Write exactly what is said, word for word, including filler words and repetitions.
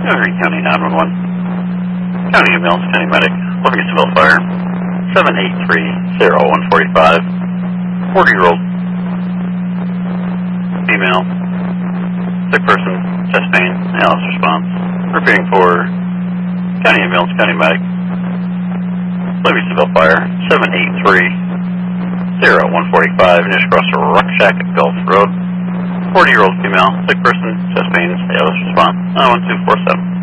Evergreen County nine one one. County ambulance, county medic, Livingston Fire, seven eight three zero one four five. forty-year-old female, sick person, chest pain, A L S response. Repeating for county ambulance, county medic, Livingston Fire, seven eight three zero one four five. Just across the Rock Shack at Gulf Road. forty-year-old female, sick person, chest pains, A L S response, nine one two four seven.